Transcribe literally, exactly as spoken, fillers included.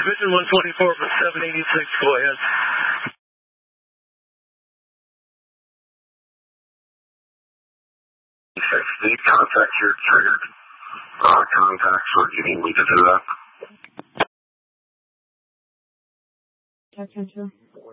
Vision one twenty-four for seven eighty-six, go ahead. Need contact here, triggered. Uh, contacts, or do you need me to do that? Check, check, check.